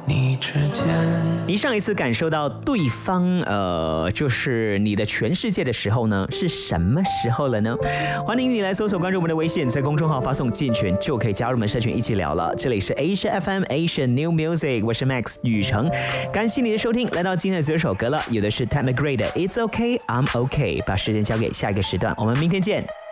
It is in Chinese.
你之间。 你上一次感受到对方就是你的全世界的时候呢，是什么时候了呢？欢迎你来搜索关注我们的微信，在公众号发送进群就可以加入我们社群一起聊了。这里是 Asia FM Asia New Music， 我是 Max 雨成，感谢你的收听。来到今天的最后一首歌了，有的是 Ted McRae 的 It's Okay I'm Okay。把时间交给下一个时段，我们明天见。